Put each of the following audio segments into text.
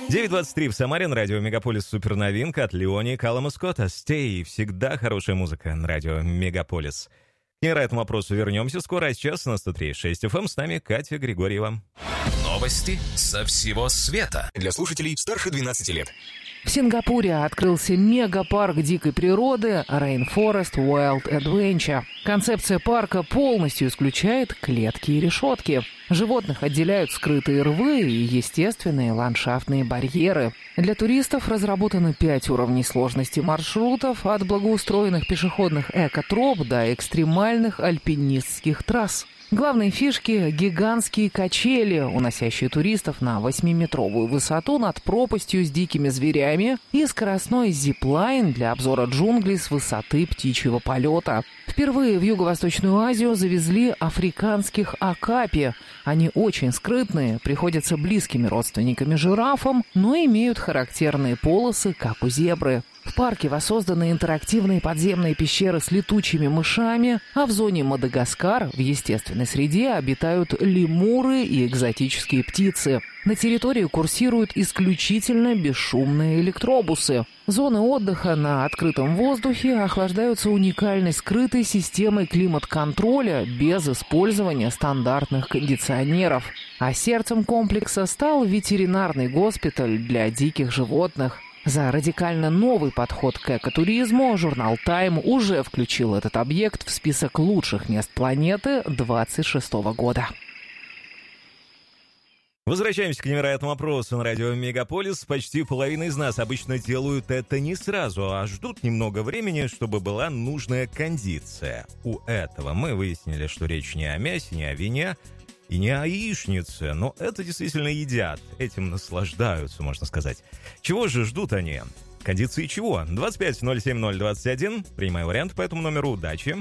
9:23 в Самаре, на радио Мегаполис суперновинка от Леони Каллама Скотта. «Stay». Всегда хорошая музыка на радио Мегаполис. К этому вопросу вернемся скоро, а сейчас на 103.6 FM с нами Катя Григорьева. Новости со всего света. Для слушателей старше 12 лет. В Сингапуре открылся мегапарк дикой природы Rainforest Wild Adventure. Концепция парка полностью исключает клетки и решетки. Животных отделяют скрытые рвы и естественные ландшафтные барьеры. Для туристов разработаны 5 уровней сложности маршрутов, от благоустроенных пешеходных экотроп до экстремальных альпинистских трасс. Главные фишки – гигантские качели, уносящие туристов на 8-метровую высоту над пропастью с дикими зверями, и скоростной зиплайн для обзора джунглей с высоты птичьего полета. Впервые в Юго-Восточную Азию завезли африканских акапи. Они очень скрытные, приходятся близкими родственниками жирафам, но имеют характерные полосы, как у зебры. В парке воссозданы интерактивные подземные пещеры с летучими мышами, а в зоне Мадагаскар в естественной среде обитают лемуры и экзотические птицы. На территории курсируют исключительно бесшумные электробусы. Зоны отдыха на открытом воздухе охлаждаются уникальной скрытой системой климат-контроля без использования стандартных кондиционеров. А сердцем комплекса стал ветеринарный госпиталь для диких животных. За радикально новый подход к экотуризму журнал Time уже включил этот объект в список лучших мест планеты 2026 года. Возвращаемся к невероятному вопросу на радио Мегаполис. Почти половина из нас обычно делают это не сразу, а ждут немного времени, чтобы была нужная кондиция. У этого мы выяснили, что речь не о мясе, не о вине и не о яичнице, но это действительно едят, этим наслаждаются, можно сказать. Чего же ждут они? Кондиции чего? 25-07-021. Принимаю вариант по этому номеру. Удачи.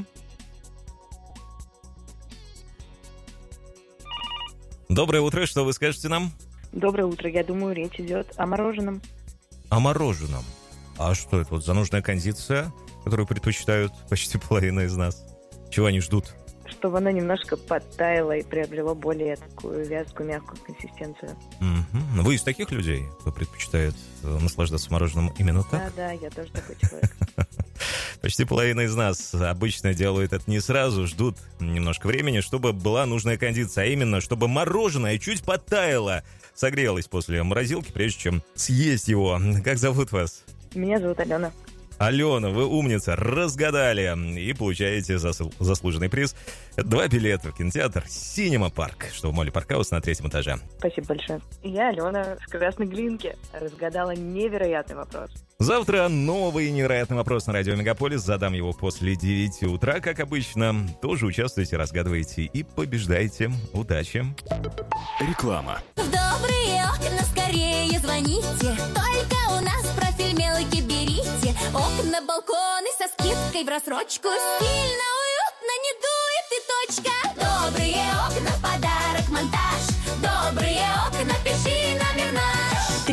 Доброе утро, что вы скажете нам? Доброе утро, я думаю, речь идет о мороженом. О мороженом? А что это вот за нужная кондиция, которую предпочитают почти половина из нас? Чего они ждут? Чтобы оно немножко подтаяло и приобрело более такую вязкую, мягкую консистенцию. Угу. Вы из таких людей, кто предпочитает наслаждаться мороженым именно так? Да, я тоже такой человек. Почти половина из нас обычно делают это не сразу, ждут немножко времени, чтобы была нужная кондиция, а именно, чтобы мороженое чуть подтаяло, согрелось после морозилки, прежде чем съесть его. Как зовут вас? Меня зовут Алена. Алена, вы умница, разгадали и получаете заслуженный приз. 2 билета в кинотеатр «Синема Парк», что в молле Паркхаус на 3-м этаже. Спасибо большое. Я, Алена, с Красной Глинки, разгадала невероятный вопрос. Завтра новый невероятный вопрос на радио Мегаполис. Задам его после 9 утра, как обычно. Тоже участвуйте, разгадывайте и побеждайте. Удачи. Реклама. В добрые окна скорее звоните. Только у нас профиль мелкий берите. Окна, балконы со скидкой в рассрочку. Стильно, уютно, не дует и точка. Добрые окна, подарок, монтаж. Добрые окна, пиши номер наш.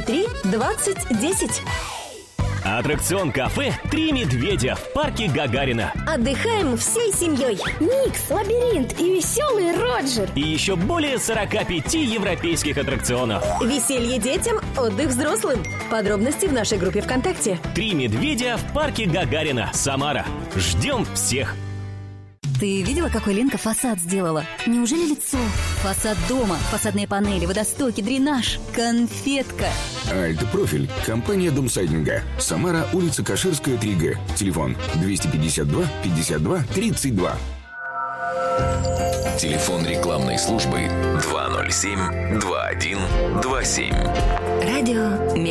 373-2010. Аттракцион кафе «Три медведя» в парке Гагарина. Отдыхаем всей семьей. Микс, лабиринт и веселый Роджер. И еще более 45 европейских аттракционов. Веселье детям, отдых взрослым. Подробности в нашей группе ВКонтакте. «Три медведя» в парке Гагарина, Самара. Ждем всех. Ты видела, какой Ленка фасад сделала? Неужели лицо? Фасад дома, фасадные панели, водостоки, дренаж. Конфетка. Альт-профиль. Компания Домсайдинга. Самара, улица Каширская, 3Г. Телефон 252 52 32. Телефон рекламной службы 207 2127. Радио